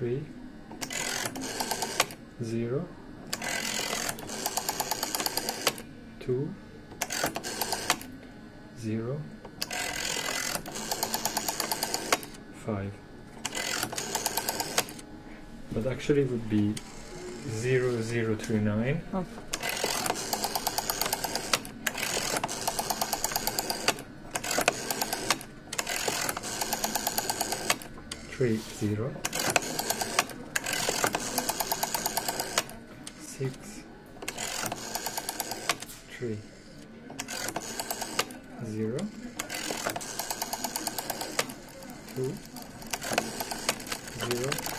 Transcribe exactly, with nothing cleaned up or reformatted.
three, zero, two, zero, five. But actually it would be zero, zero, three, nine. Oh. Three, zero, six, three, zero, two, zero,